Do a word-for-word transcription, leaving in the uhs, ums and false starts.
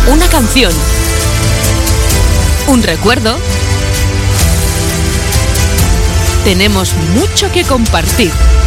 Una canción. Un recuerdo. Tenemos mucho que compartir.